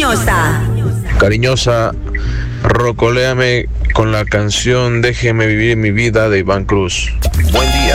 cariñosa. Cariñosa, rocoléame con la canción Déjeme vivir mi vida de Iván Cruz. Buen día.